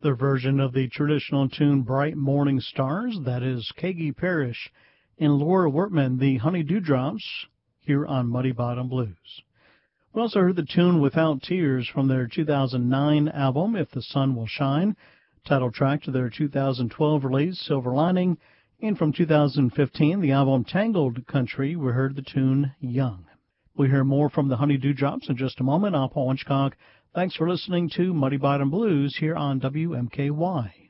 Their version of the traditional tune Bright Morning Stars, that is Kagi Parrish and Laura Wortman, the Honey Dewdrops, here on Muddy Bottom Blues. We also heard the tune Without Tears from their 2009 album If the Sun Will Shine, title track to their 2012 release Silver Lining, and from 2015, the album Tangled Country, we heard the tune Young. We'll hear more from the Honey Dewdrops in just a moment. I'm Paul Hitchcock. Thanks for listening to Muddy Bottom Blues here on WMKY.